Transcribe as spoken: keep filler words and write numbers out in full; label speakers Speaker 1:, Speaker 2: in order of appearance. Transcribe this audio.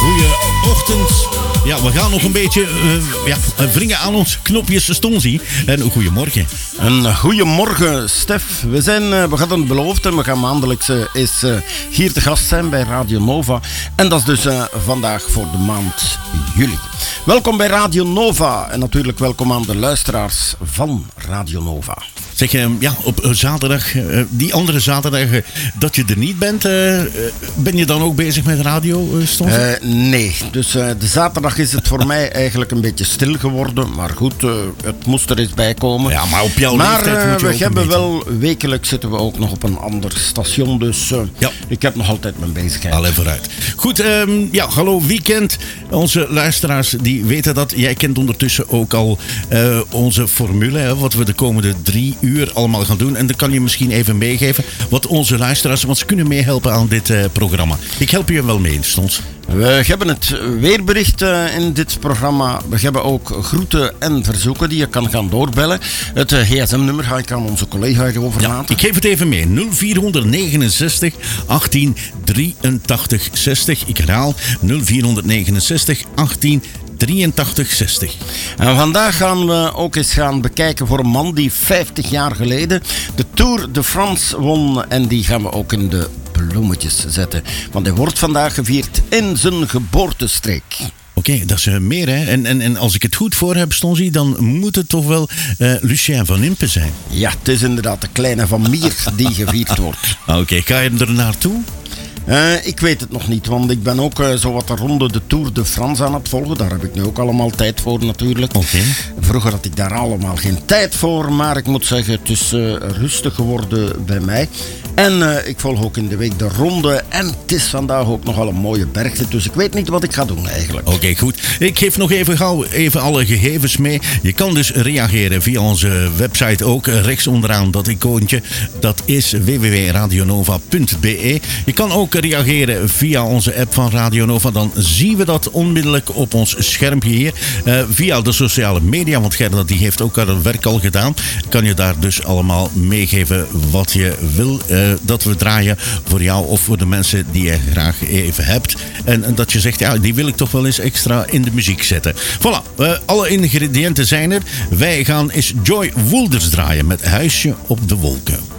Speaker 1: Goeieochtend. Ja, we gaan nog een beetje uh, ja, wringen aan ons knopjes Stonzie. En goedemorgen.
Speaker 2: Een goedemorgen, Stef. We, zijn, uh, we hadden het beloofd en we gaan maandelijks uh, eens uh, hier te gast zijn bij Radio Nova. En dat is dus uh, vandaag voor de maand juli. Welkom bij Radio Nova en natuurlijk welkom aan de luisteraars van Radio Nova.
Speaker 1: Zeg, uh, ja, op zaterdag, uh, die andere zaterdag uh, dat je er niet bent, uh, uh, ben je dan ook bezig met radio, uh, Stonzie?
Speaker 2: Uh, nee, dus uh, de zaterdag is het voor mij eigenlijk een beetje stil geworden. Maar goed, uh, het moest er eens bij komen.
Speaker 1: Ja, maar op jouw
Speaker 2: maar,
Speaker 1: leeftijd
Speaker 2: uh,
Speaker 1: moet je
Speaker 2: we
Speaker 1: ook
Speaker 2: hebben
Speaker 1: een
Speaker 2: wel, wekelijks zitten we ook nog op een ander station. Dus uh,
Speaker 1: ja.
Speaker 2: ik heb nog altijd mijn bezigheid.
Speaker 1: Allee, vooruit. Goed, um, ja, hallo weekend. Onze luisteraars die weten dat. Jij kent ondertussen ook al uh, onze formule, hè, wat we de komende drie uur allemaal gaan doen. En dan kan je misschien even meegeven wat onze luisteraars, want ze kunnen meehelpen aan dit uh, programma. Ik help je wel mee, Stons.
Speaker 2: We hebben het weerbericht uh, in dit programma. We hebben ook groeten en verzoeken die je kan gaan doorbellen. Het uh, G S M-nummer ga ik aan onze collega hierover
Speaker 1: ja,
Speaker 2: laten.
Speaker 1: Ik geef het even mee. nul vier negenenzestig achttien drieëntachtig zestig. Ik herhaal nul vier negenenzestig achttien drieëntachtig zestig.
Speaker 2: En vandaag gaan we ook eens gaan bekijken voor een man die vijftig jaar geleden de Tour de France won. En die gaan we ook in de bloemetjes zetten. Want hij wordt vandaag gevierd in zijn geboortestreek.
Speaker 1: Oké, okay, dat is uh, meer, hè. En, en, en als ik het goed voor heb, Stonzie, dan moet het toch wel uh, Lucien van Impe zijn.
Speaker 2: Ja, het is inderdaad de kleine van Mier die gevierd wordt.
Speaker 1: Oké, okay, ga je er naartoe?
Speaker 2: Uh, ik weet het nog niet, want ik ben ook uh, zo wat de ronde de Tour de France aan het volgen. Daar heb ik nu ook allemaal tijd voor natuurlijk.
Speaker 1: Okay.
Speaker 2: Vroeger had ik daar allemaal geen tijd voor, maar ik moet zeggen, het is uh, rustig geworden bij mij. En uh, ik volg ook in de week de ronde en het is vandaag ook nogal een mooie bergte, dus ik weet niet wat ik ga doen eigenlijk.
Speaker 1: Oké, okay, goed. Ik geef nog even gauw even alle gegevens mee. Je kan dus reageren via onze website ook, rechts onderaan dat icoontje. Dat is w w w punt radionova punt b e. Je kan ook reageren via onze app van Radio Nova. Dan zien we dat onmiddellijk op ons schermpje hier. Uh, via de sociale media, want Gerda die heeft ook haar werk al gedaan. Kan je daar dus allemaal meegeven wat je wil uh, dat we draaien voor jou of voor de mensen die je graag even hebt. En, en dat je zegt, ja, die wil ik toch wel eens extra in de muziek zetten. Voilà, uh, alle ingrediënten zijn er. Wij gaan eens Joy Woelders draaien met Huisje op de Wolken.